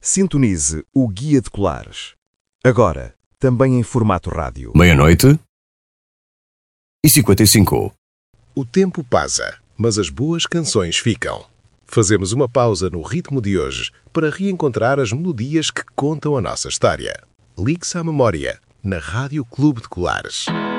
Sintonize o Guia de Colares. Agora, também em formato rádio. 00:55. O tempo passa, mas as boas canções ficam. Fazemos uma pausa no ritmo de hoje para reencontrar as melodias que contam a nossa história. Ligue-se à memória, na Rádio Clube de Colares.